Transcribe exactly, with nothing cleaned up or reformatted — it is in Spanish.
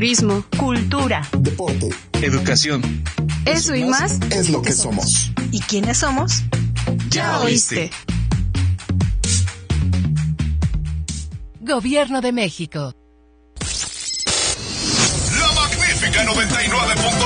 turismo, cultura, deporte, educación. Eso y más es lo que somos. ¿Y quiénes somos? Ya oíste. Gobierno de México. La Magnífica noventa y nueve punto